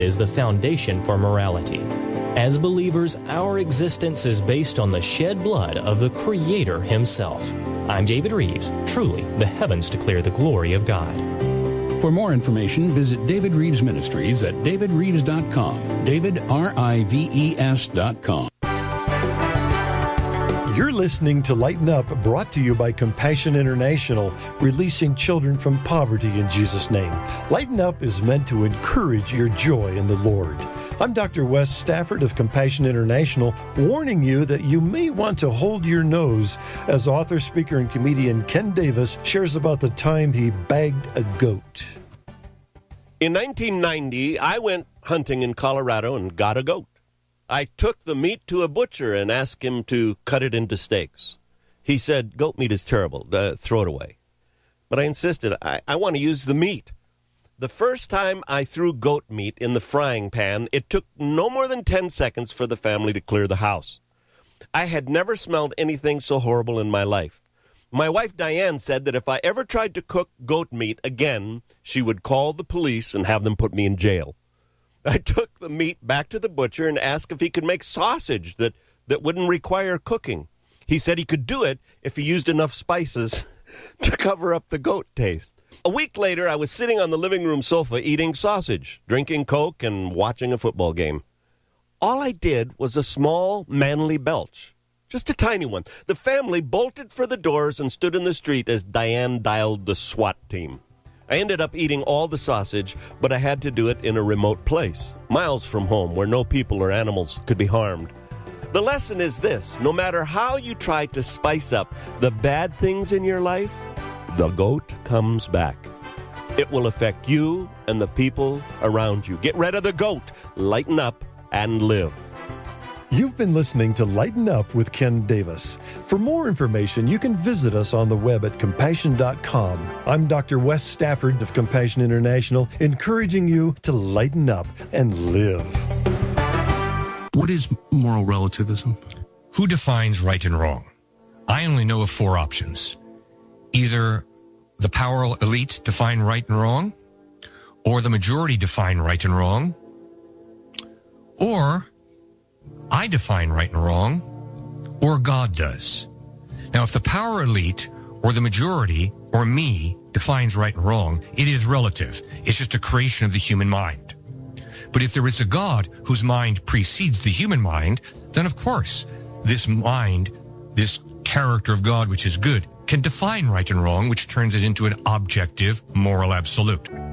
is the foundation for morality. As believers, our existence is based on the shed blood of the Creator Himself. I'm David Reeves. Truly, the heavens declare the glory of God. For more information, visit David Reeves Ministries at davidreeves.com. DavidRives.com. You're listening to Lighten Up, brought to you by Compassion International, releasing children from poverty in Jesus' name. Lighten Up is meant to encourage your joy in the Lord. I'm Dr. Wes Stafford of Compassion International, warning you that you may want to hold your nose as author, speaker, and comedian Ken Davis shares about the time he bagged a goat. In 1990, I went hunting in Colorado and got a goat. I took the meat to a butcher and asked him to cut it into steaks. He said, "Goat meat is terrible, throw it away." But I insisted, I want to use the meat. The first time I threw goat meat in the frying pan, it took no more than 10 seconds for the family to clear the house. I had never smelled anything so horrible in my life. My wife Diane said that if I ever tried to cook goat meat again, she would call the police and have them put me in jail. I took the meat back to the butcher and asked if he could make sausage that wouldn't require cooking. He said he could do it if he used enough spices to cover up the goat taste. A week later, I was sitting on the living room sofa eating sausage, drinking Coke, and watching a football game. All I did was a small, manly belch, just a tiny one. The family bolted for the doors and stood in the street as Diane dialed the SWAT team. I ended up eating all the sausage, but I had to do it in a remote place, miles from home, where no people or animals could be harmed. The lesson is this: no matter how you try to spice up the bad things in your life, the goat comes back. It will affect you and the people around you. Get rid of the goat, lighten up, and live. You've been listening to Lighten Up with Ken Davis. For more information, you can visit us on the web at compassion.com. I'm Dr. Wes Stafford of Compassion International, encouraging you to lighten up and live. What is moral relativism? Who defines right and wrong? I only know of 4 options. Either the power elite define right and wrong, or the majority define right and wrong, or I define right and wrong, or God does. Now, if the power elite or the majority or me defines right and wrong, it is relative. It's just a creation of the human mind. But if there is a God whose mind precedes the human mind, then of course, this mind, this character of God, which is good, can define right and wrong, which turns it into an objective moral absolute.